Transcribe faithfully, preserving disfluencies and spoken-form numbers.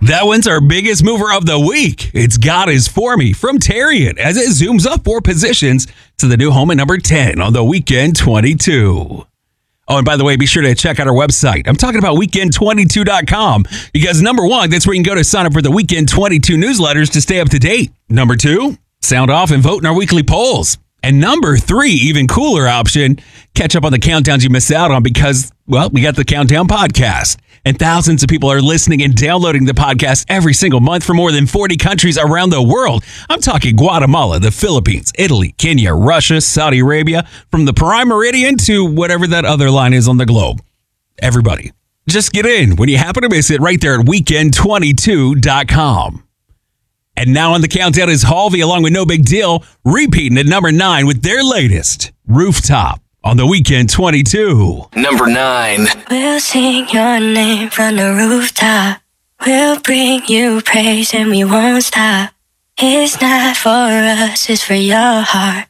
That one's our biggest mover of the week. It's God Is For Me from Tarian as it zooms up four positions to the new home at number ten on the Weekend twenty-two. Oh, and by the way, be sure to check out our website. I'm talking about weekend twenty-two dot com because number one, that's where you can go to sign up for the Weekend twenty-two newsletters to stay up to date. Number two, sound off and vote in our weekly polls. And number three, even cooler option, catch up on the countdowns you missed out on because, well, we got the Countdown Podcast. And thousands of people are listening and downloading the podcast every single month from more than forty countries around the world. I'm talking Guatemala, the Philippines, Italy, Kenya, Russia, Saudi Arabia, from the Prime Meridian to whatever that other line is on the globe. Everybody, just get in when you happen to miss it right there at weekend twenty-two dot com. And now on the countdown is Halvey along with No Big Deal, repeating at number nine with their latest, Rooftop, on the Weekend twenty-two. Number nine. We'll sing your name from the rooftop. We'll bring you praise and we won't stop. It's not for us, it's for your heart.